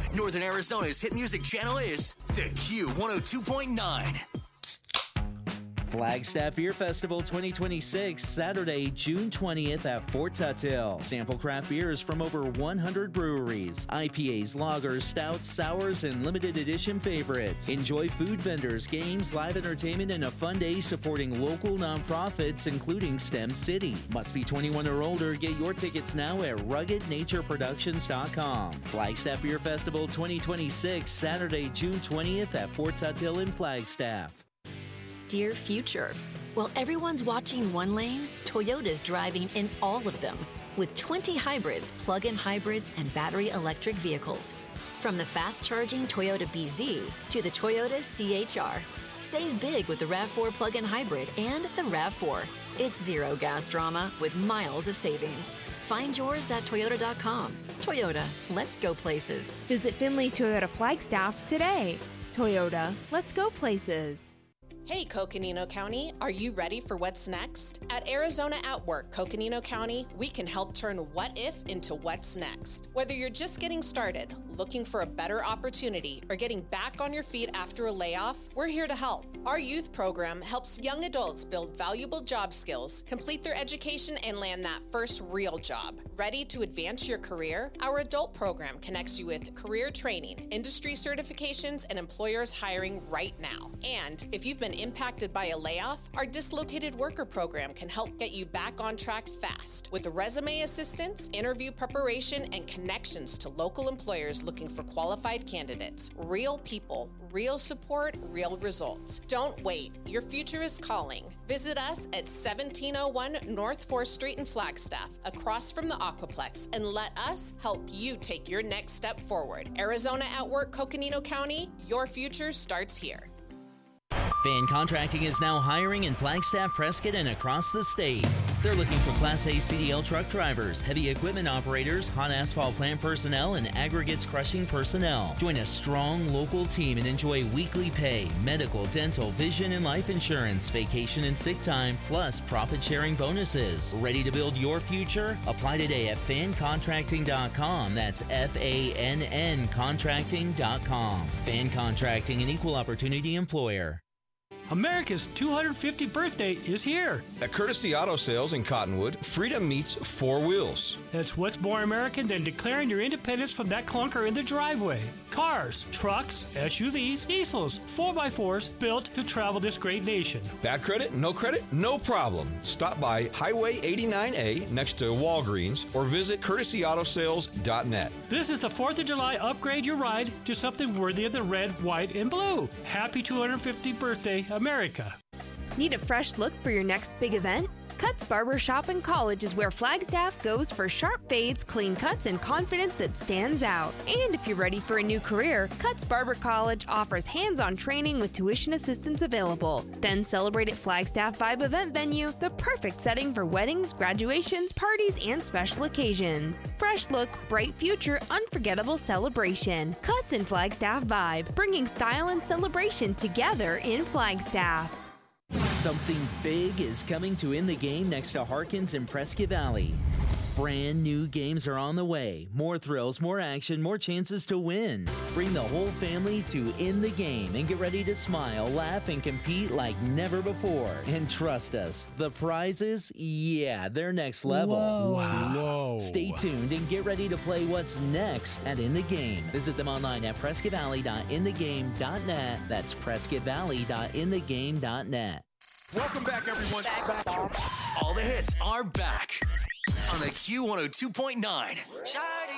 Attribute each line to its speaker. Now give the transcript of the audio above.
Speaker 1: Northern Arizona's hit music channel is the Q102.9.
Speaker 2: Flagstaff Beer Festival 2026, Saturday, June 20th at Fort Tuthill. Sample craft beers from over 100 breweries. IPAs, lagers, stouts, sours, and limited edition favorites. Enjoy food vendors, games, live entertainment, and a fun day supporting local nonprofits, including STEM City. Must be 21 or older. Get your tickets now at RuggedNatureProductions.com. Flagstaff Beer Festival 2026, Saturday, June 20th at Fort Tuthill in Flagstaff.
Speaker 3: Dear future, while everyone's watching one lane, Toyota's driving in all of them with 20 hybrids, plug-in hybrids, and battery electric vehicles. From the fast-charging Toyota BZ to the Toyota CHR. Save big with the RAV4 plug-in hybrid and the RAV4. It's zero gas drama with miles of savings. Find yours at Toyota.com. Toyota, let's go places.
Speaker 4: Visit Finley Toyota Flagstaff today. Toyota, let's go places.
Speaker 5: Hey, Coconino County, are you ready for what's next? At Arizona at Work, Coconino County, we can help turn what if into what's next. Whether you're just getting started, looking for a better opportunity, or getting back on your feet after a layoff, we're here to help. Our youth program helps young adults build valuable job skills, complete their education, and land that first real job. Ready to advance your career? Our adult program connects you with career training, industry certifications, and employers hiring right now. And if you've been impacted by a layoff, our dislocated worker program can help get you back on track fast with resume assistance, interview preparation, and connections to local employers looking for qualified candidates. Real people, real support, real results. Don't wait. Your future is calling. Visit us at 1701 North 4th Street in Flagstaff, across from the Aquaplex, and let us help you take your next step forward. Arizona at Work, Coconino County, your future starts here.
Speaker 2: Fan Contracting is now hiring in Flagstaff, Prescott, and across the state. They're looking for Class A CDL truck drivers, heavy equipment operators, hot asphalt plant personnel, and aggregates crushing personnel. Join a strong local team and enjoy weekly pay, medical, dental, vision, and life insurance, vacation and sick time, plus profit-sharing bonuses. Ready to build your future? Apply today at fancontracting.com. That's FANN contracting.com. Fan Contracting, an equal opportunity employer.
Speaker 6: America's 250th birthday is here.
Speaker 7: At Courtesy Auto Sales in Cottonwood, freedom meets four wheels.
Speaker 6: That's what's more American than declaring your independence from that clunker in the driveway. Cars, trucks, SUVs, diesels, 4x4s built to travel this great nation.
Speaker 7: Bad credit? No credit? No problem. Stop by Highway 89A next to Walgreens or visit courtesyAutosales.net.
Speaker 6: This is the 4th of July. Upgrade your ride to something worthy of the red, white, and blue. Happy 250th birthday, America.
Speaker 4: Need a fresh look for your next big event? Cuts Barber Shop and College is where Flagstaff goes for sharp fades, clean cuts, and confidence that stands out. And if you're ready for a new career, Cuts Barber College offers hands-on training with tuition assistance available. Then celebrate at Flagstaff Vibe event venue, the perfect setting for weddings, graduations, parties, and special occasions. Fresh look, bright future, unforgettable celebration. Cuts and Flagstaff Vibe, bringing style and celebration together in Flagstaff.
Speaker 2: Something big is coming to In the Game next to Harkins in Prescott Valley. Brand new games are on the way. More thrills, more action, more chances to win. Bring the whole family to In the Game and get ready to smile, laugh, and compete like never before. And trust us, the prizes, yeah, they're next level.
Speaker 8: Whoa.
Speaker 2: Stay tuned and get ready to play what's next at In the Game. Visit them online at PrescottValley.inthegame.net. That's PrescottValley.inthegame.net.
Speaker 1: Welcome back, everyone. All the hits are back on the Q102.9.